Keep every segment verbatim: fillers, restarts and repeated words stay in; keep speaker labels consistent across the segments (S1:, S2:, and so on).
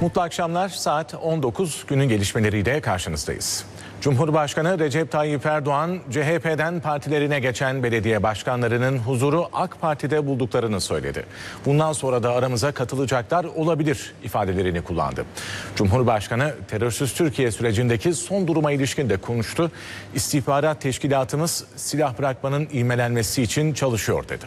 S1: Mutlu akşamlar. Saat on dokuz, günün gelişmeleriyle karşınızdayız. Cumhurbaşkanı Recep Tayyip Erdoğan, C H P'den partilerine geçen belediye başkanlarının huzuru AK Parti'de bulduklarını söyledi. Bundan sonra da aramıza katılacaklar olabilir ifadelerini kullandı. Cumhurbaşkanı terörsüz Türkiye sürecindeki son duruma ilişkin de konuştu. İstihbarat teşkilatımız silah bırakmanın ivmelenmesi için çalışıyor dedi.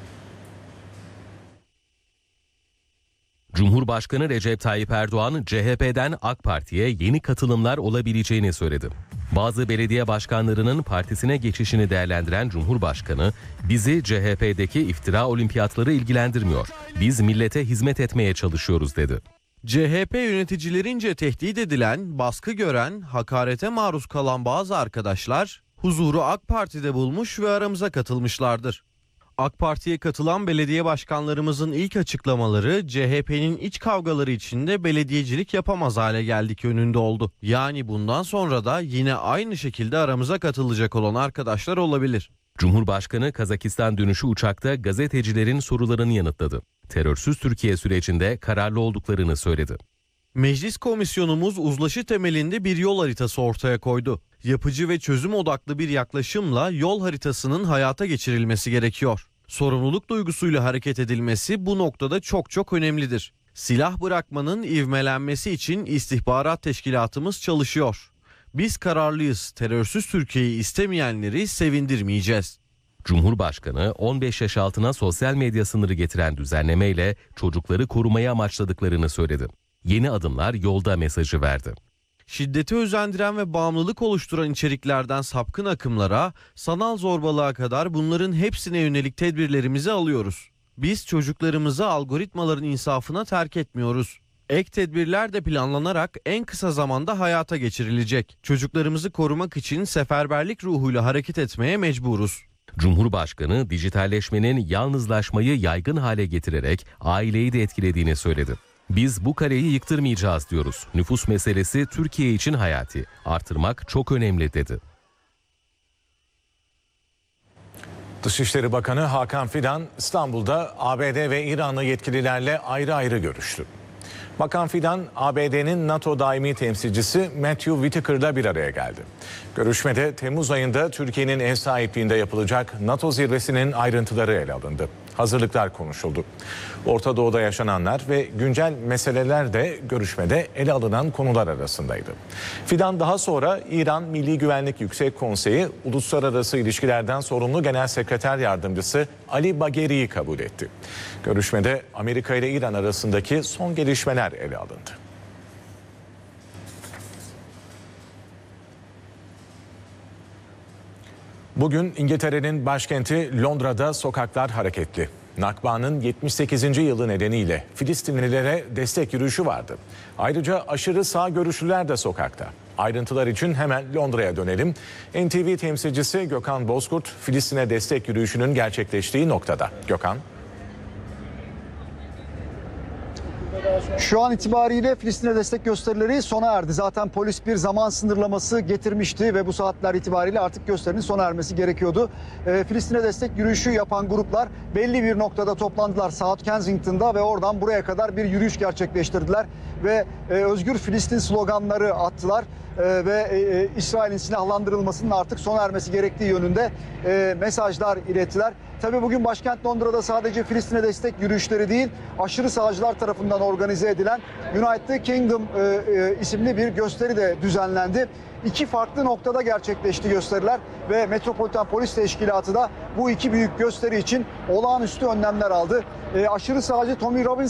S2: Cumhurbaşkanı Recep Tayyip Erdoğan, C H P'den AK Parti'ye yeni katılımlar olabileceğini söyledi. Bazı belediye başkanlarının partisine geçişini değerlendiren Cumhurbaşkanı, bizi C H P'deki iftira olimpiyatları ilgilendirmiyor. Biz millete hizmet etmeye çalışıyoruz dedi.
S3: C H P yöneticilerince tehdit edilen, baskı gören, hakarete maruz kalan bazı arkadaşlar huzuru AK Parti'de bulmuş ve aramıza katılmışlardır. AK Parti'ye katılan belediye başkanlarımızın ilk açıklamaları C H P'nin iç kavgaları içinde belediyecilik yapamaz hale geldik yönünde oldu. Yani bundan sonra da yine aynı şekilde aramıza katılacak olan arkadaşlar olabilir.
S2: Cumhurbaşkanı Kazakistan dönüşü uçakta gazetecilerin sorularını yanıtladı. Terörsüz Türkiye sürecinde kararlı olduklarını söyledi.
S3: Meclis komisyonumuz uzlaşı temelinde bir yol haritası ortaya koydu. Yapıcı ve çözüm odaklı bir yaklaşımla yol haritasının hayata geçirilmesi gerekiyor. Sorumluluk duygusuyla hareket edilmesi bu noktada çok çok önemlidir. Silah bırakmanın ivmelenmesi için istihbarat teşkilatımız çalışıyor. Biz kararlıyız. Terörsüz Türkiye'yi istemeyenleri sevindirmeyeceğiz.
S2: Cumhurbaşkanı on beş yaş altına sosyal medya sınırı getiren düzenlemeyle çocukları korumaya amaçladıklarını söyledi. Yeni adımlar yolda mesajı verdi.
S3: Şiddeti özendiren ve bağımlılık oluşturan içeriklerden sapkın akımlara, sanal zorbalığa kadar bunların hepsine yönelik tedbirlerimizi alıyoruz. Biz çocuklarımızı algoritmaların insafına terk etmiyoruz. Ek tedbirler de planlanarak en kısa zamanda hayata geçirilecek. Çocuklarımızı korumak için seferberlik ruhuyla hareket etmeye mecburuz.
S2: Cumhurbaşkanı dijitalleşmenin yalnızlaşmayı yaygın hale getirerek aileyi de etkilediğini söyledi. Biz bu kaleyi yıktırmayacağız diyoruz. Nüfus meselesi Türkiye için hayati. Artırmak çok önemli dedi.
S1: Dışişleri Bakanı Hakan Fidan İstanbul'da A B D ve İranlı yetkililerle ayrı ayrı görüştü. Bakan Fidan, A B D'nin NATO daimi temsilcisi Matthew Whitaker'la bir araya geldi. Görüşmede Temmuz ayında Türkiye'nin ev sahipliğinde yapılacak NATO zirvesinin ayrıntıları ele alındı. Hazırlıklar konuşuldu. Orta Doğu'da yaşananlar ve güncel meseleler de görüşmede ele alınan konular arasındaydı. Fidan daha sonra İran Milli Güvenlik Yüksek Konseyi Uluslararası İlişkilerden sorumlu Genel Sekreter Yardımcısı Ali Bagheri'yi kabul etti. Görüşmede Amerika ile İran arasındaki son gelişmeler ele alındı. Bugün İngiltere'nin başkenti Londra'da sokaklar hareketli. Nakba'nın yetmiş sekizinci yılı nedeniyle Filistinlilere destek yürüyüşü vardı. Ayrıca aşırı sağ görüşlüler de sokakta. Ayrıntılar için hemen Londra'ya dönelim. N T V temsilcisi Gökhan Bozkurt, Filistin'e destek yürüyüşünün gerçekleştiği noktada. Gökhan.
S4: Şu an itibariyle Filistin'e destek gösterileri sona erdi. Zaten polis bir zaman sınırlaması getirmişti ve bu saatler itibariyle artık gösterinin sona ermesi gerekiyordu. E, Filistin'e destek yürüyüşü yapan gruplar belli bir noktada toplandılar South Kensington'da ve oradan buraya kadar bir yürüyüş gerçekleştirdiler. Ve e, Özgür Filistin sloganları attılar e, ve e, İsrail'in silahlandırılmasının artık sona ermesi gerektiği yönünde e, mesajlar ilettiler. Tabii bugün başkent Londra'da sadece Filistin'e destek yürüyüşleri değil, aşırı sağcılar tarafından organize edilen United Kingdom e, e, isimli bir gösteri de düzenlendi. İki farklı noktada gerçekleşti gösteriler ve Metropolitan Polis Teşkilatı da bu iki büyük gösteri için olağanüstü önlemler aldı. E, aşırı sağcı Tommy Robinson